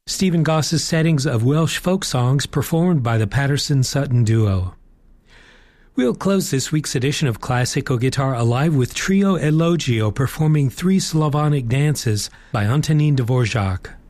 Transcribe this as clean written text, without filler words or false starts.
Stephen Goss's settings of Welsh folk songs performed by the Patterson-Sutton duo. We'll close this week's edition of Classical Guitar Alive with Trio Elogio performing Three Slavonic Dances by Antonin Dvorak.